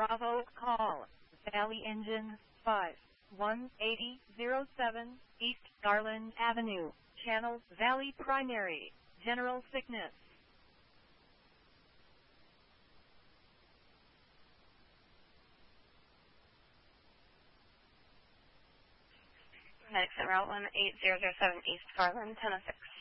Bravo, call Valley Engine 51807 East Garland Avenue, Channel Valley Primary, General Sickness. Medics at Route 1807 East Garland, 1006.